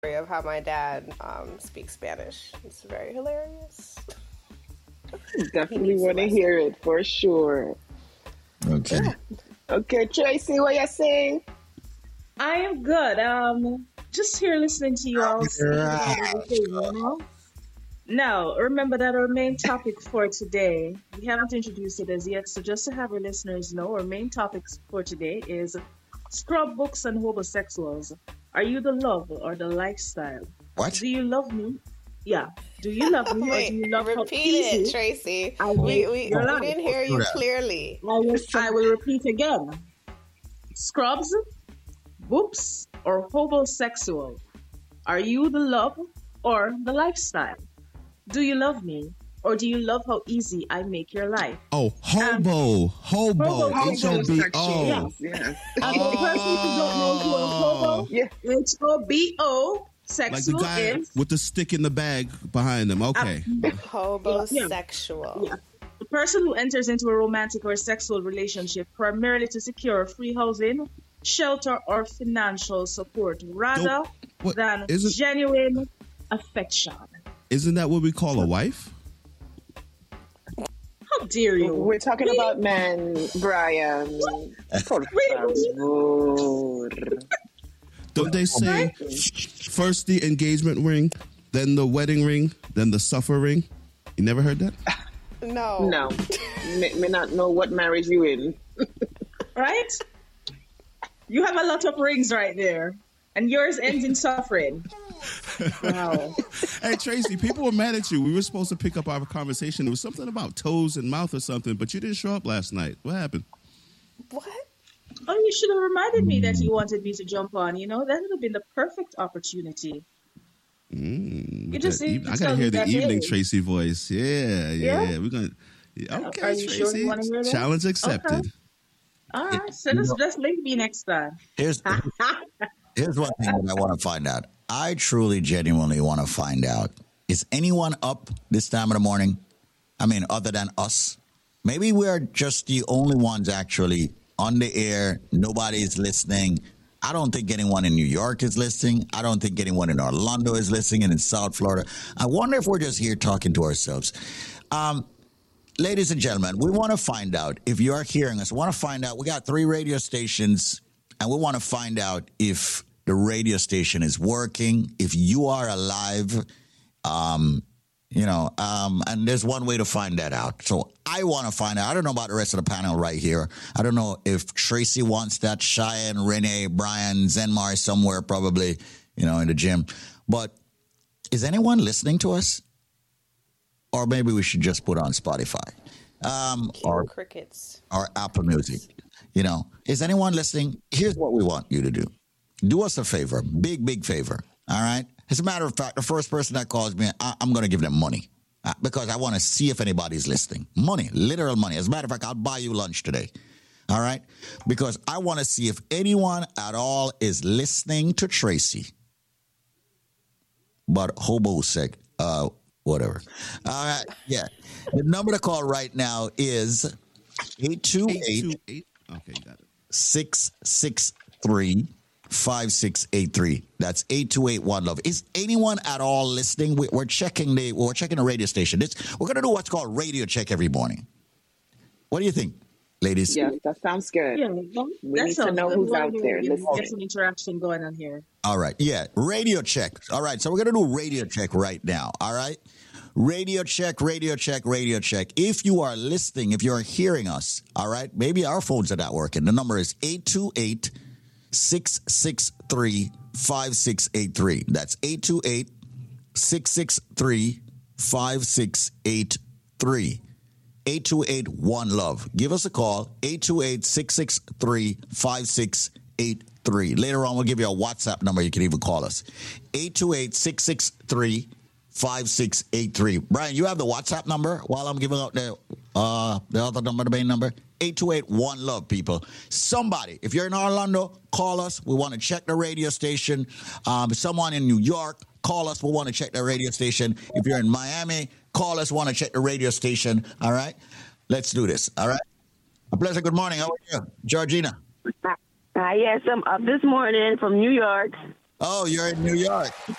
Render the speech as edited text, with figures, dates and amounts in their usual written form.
of how my dad speaks Spanish. It's very hilarious. Definitely want to hear it for sure. Okay. Yeah. Okay, Tracy, what you saying? I am good. Just here listening to you all. Now, remember that our main topic for today, we haven't introduced it as yet, so just to have our listeners know, our main topic for today is scrub books and homosexuals. Are you the love or the lifestyle? What? Do you love me? Yeah. Do you love me Wait, or do you love how repeat easy it, Tracy. I We make your life? didn't hear you clearly. I will repeat again. Scrubs, boops, or homosexual? Are you the love or the lifestyle? Do you love me or do you love how easy I make your life? Oh, hobo. Hobo. H-O-B-O. Yes. And for the person who don't know who a hobo, Yeah. H-O-B-O, Like the sexual guy is with the stick in the bag behind him. Okay. Hobosexual. Yeah. The person who enters into a romantic or sexual relationship primarily to secure free housing, shelter, or financial support rather What, than isn't- genuine affection. Isn't that what we call a wife? How dare you? We're talking about men, Brian. Por favor. Don't they say first the engagement ring, then the wedding ring, then the suffer ring? You never heard that? No. No. May not know what marriage you in. Right? You have a lot of rings right there. And yours ends in suffering. Wow. Hey, Tracy, people were mad at you. We were supposed to pick up our conversation. It was something about toes and mouth or something, but you didn't show up last night. What happened? What? Oh, you should have reminded me that you wanted me to jump on. You know, that would have been the perfect opportunity. You just need to I tell gotta me hear the that evening day. Tracy voice. Yeah. Yeah? We're gonna. Okay, Are you Tracy. sure you wanna hear that? Challenge accepted. Okay. All right, so let's link me next time. Here's one thing that I want to find out. I truly, genuinely want to find out. Is anyone up this time of the morning? I mean, other than us? Maybe we're just the only ones actually on the air. Nobody's listening. I don't think anyone in New York is listening. I don't think anyone in Orlando is listening and in South Florida. I wonder if we're just here talking to ourselves. Ladies and gentlemen, we want to find out if you are hearing us. We want to find out. We got 3 radio stations, and we want to find out if the radio station is working, if you are alive, and there's one way to find that out. So I want to find out. I don't know about the rest of the panel right here. I don't know if Tracy wants that, Cheyenne, Renee, Brian, Zenmar somewhere probably, in the gym. But is anyone listening to us? Or maybe we should just put on Spotify or Crickets. or Apple Music. Is anyone listening? Here's what we want you to do. Do us a favor, big favor. All right. As a matter of fact, the first person that calls me, I'm going to give them money because I want to see if anybody's listening. Money, literal money. As a matter of fact, I'll buy you lunch today. All right. Because I want to see if anyone at all is listening to Tracy. But whatever. All right. Yeah. The number to call right now is 828 Okay, got it. 663-5683. That's 8281 Love. Is anyone at all listening? We're checking the radio station. We're going to do what's called radio check every morning. What do you think, ladies? Yes, that sounds good. Yeah, We need to know who's out there Get listening. some interaction going on here. All right. Yeah. Radio check. All right. So we're going to do radio check right now. All right. Radio check. If you are listening, if you're hearing us, all right, maybe our phones are not working. The number is 828-663-5683. That's 828-663-5683. 8281-LOVE. Give us a call, 828-663-5683. Later on, we'll give you a WhatsApp number. You can even call us. 828-663-5683. Brian, you have the WhatsApp number while I'm giving out the other number, the main number? 8281-LOVE, people. Somebody, if you're in Orlando, call us. We want to check the radio station. Someone in New York, call us. We want to check the radio station. If you're in Miami, call us. Want to check the radio station. All right? Let's do this. All right? A pleasure. Good morning. How are you? Georgina. Yes, I'm up this morning from New York. Oh, you're in New York.